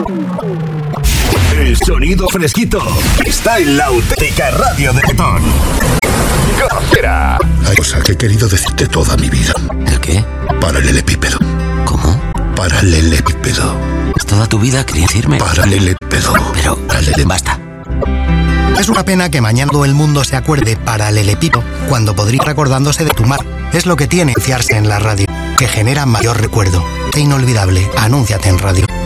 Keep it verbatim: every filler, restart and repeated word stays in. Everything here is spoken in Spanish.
El sonido fresquito está en la auténtica radio de Betón. Gocera. Hay cosas que he querido decirte toda mi vida. ¿El qué? Paralelepípedo. ¿Cómo? Paralelepípedo. Toda tu vida quería decirme. Paralelepípedo. Pero, Paralele... basta. Es una pena que mañana todo el mundo se acuerde paralelepípedo cuando podría recordándose de tu mar. Es lo que tiene anunciarse en la radio, que genera mayor recuerdo. Es inolvidable. Anúnciate en radio.